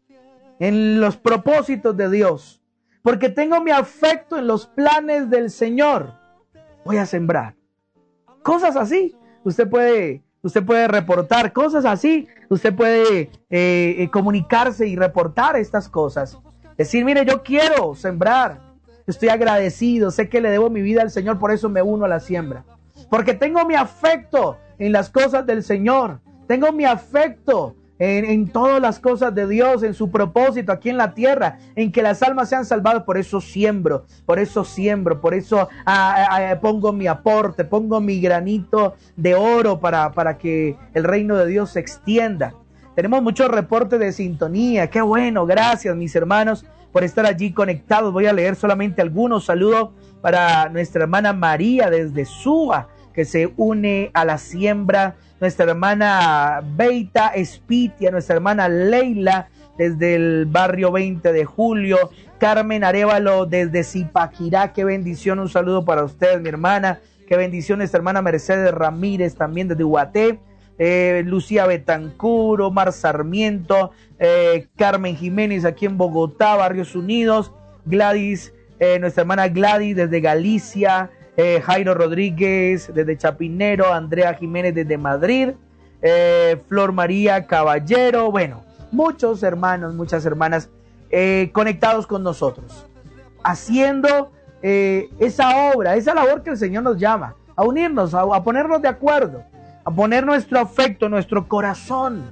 en los propósitos de Dios. Porque tengo mi afecto en los planes del Señor. Voy a sembrar. Cosas así. Usted puede... Usted puede reportar cosas así, usted puede eh, eh, comunicarse y reportar estas cosas. Decir, mire, yo quiero sembrar, estoy agradecido, sé que le debo mi vida al Señor, por eso me uno a la siembra. Porque tengo mi afecto en las cosas del Señor, tengo mi afecto en, en todas las cosas de Dios, en su propósito aquí en la tierra, en que las almas sean salvadas. Por eso siembro, por eso siembro, por eso ah, ah, pongo mi aporte, pongo mi granito de oro para, para que el reino de Dios se extienda. Tenemos muchos reportes de sintonía, qué bueno, gracias mis hermanos por estar allí conectados. Voy a leer solamente algunos saludos para nuestra hermana María desde Suba, que se une a la siembra, nuestra hermana Beita Espitia, nuestra hermana Leila desde el barrio veinte de julio, Carmen Arévalo desde Zipaquirá, qué bendición, un saludo para usted, mi hermana, qué bendición, nuestra hermana Mercedes Ramírez también desde Ubaté, eh, Lucía Betancur, Omar Sarmiento, eh, Carmen Jiménez aquí en Bogotá, Barrios Unidos, Gladys, eh, nuestra hermana Gladys desde Galicia, Eh, Jairo Rodríguez desde Chapinero, Andrea Jiménez desde Madrid, eh, Flor María Caballero, bueno, muchos hermanos, muchas hermanas eh, conectados con nosotros, haciendo eh, esa obra, esa labor que el Señor nos llama, a unirnos, a, a ponernos de acuerdo, a poner nuestro afecto, nuestro corazón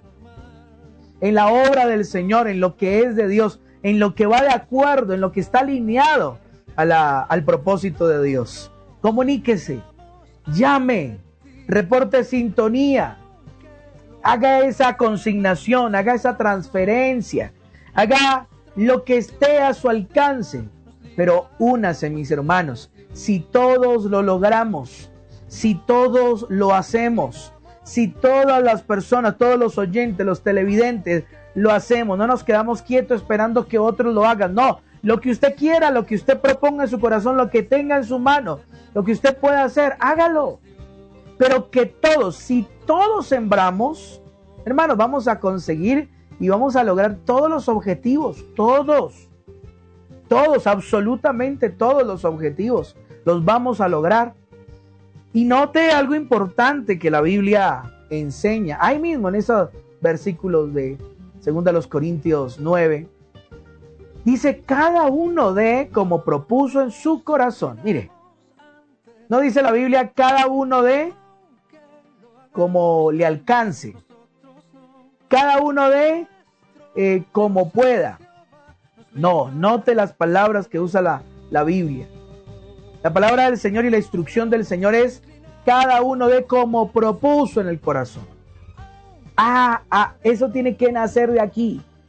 en la obra del Señor, en lo que es de Dios, en lo que va de acuerdo, en lo que está alineado a la, al propósito de Dios. Comuníquese, llame, reporte sintonía, haga esa consignación, haga esa transferencia, haga lo que esté a su alcance, pero únase, mis hermanos. Si todos lo logramos, si todos lo hacemos, si todas las personas, todos los oyentes, los televidentes lo hacemos, no nos quedamos quietos esperando que otros lo hagan, no. Lo que usted quiera, lo que usted proponga en su corazón, lo que tenga en su mano, lo que usted pueda hacer, hágalo. Pero que todos, si todos sembramos, hermanos, vamos a conseguir y vamos a lograr todos los objetivos, todos, todos, absolutamente todos los objetivos, los vamos a lograr. Y note algo importante que la Biblia enseña, ahí mismo en esos versículos de segunda los Corintios nueve, dice, cada uno dé como propuso en su corazón. Mire, no dice la Biblia, cada uno dé como le alcance. Cada uno dé eh, como pueda. No, note las palabras que usa la, la Biblia. La palabra del Señor y la instrucción del Señor es, cada uno dé como propuso en el corazón. Ah, ah, eso tiene que nacer de aquí.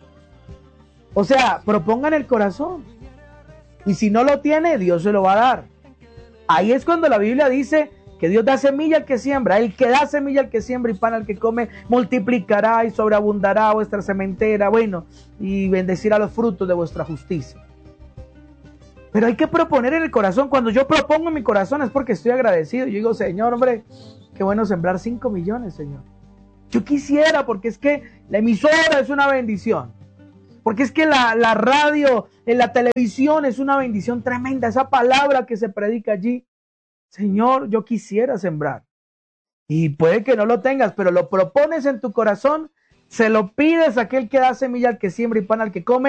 O sea, propongan el corazón. Y si no lo tiene, Dios se lo va a dar. Ahí es cuando la Biblia dice que Dios da semilla al que siembra. El que da semilla al que siembra y pan al que come, multiplicará y sobreabundará vuestra sementera, bueno, y bendecirá los frutos de vuestra justicia. Pero hay que proponer en el corazón. Cuando yo propongo en mi corazón es porque estoy agradecido. Yo digo, Señor, hombre, qué bueno sembrar cinco millones, Señor. Yo quisiera, porque es que la emisora es una bendición. Porque es que la, la radio, en la televisión es una bendición tremenda. Esa palabra que se predica allí. Señor, yo quisiera sembrar. Y puede que no lo tengas, pero lo propones en tu corazón, se lo pides a aquel que da semilla al que siembra y pan al que come.